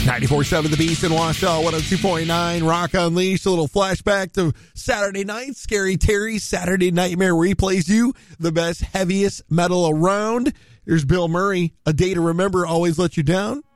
94.7 The Beast in Wausau, 102.9 Rock Unleashed. A little flashback to Saturday night. Scary Terry's Saturday Nightmare, where he plays you the best, heaviest metal around. Here's Bill Murray. A Day to Remember, Always Let You Down.